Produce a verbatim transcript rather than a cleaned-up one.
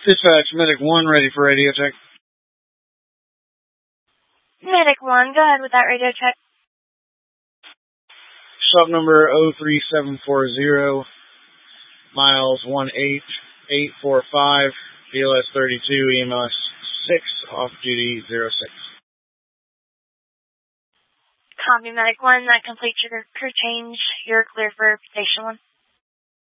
Dispatch, Medic one, ready for radio check. Medic one, go ahead with that radio check. Shop number oh three seven four zero, miles one eight eight four five, B L S thirty-two, E M S six, off-duty zero six. Copy, Medic one, that completes your crew change. You're clear for Station one.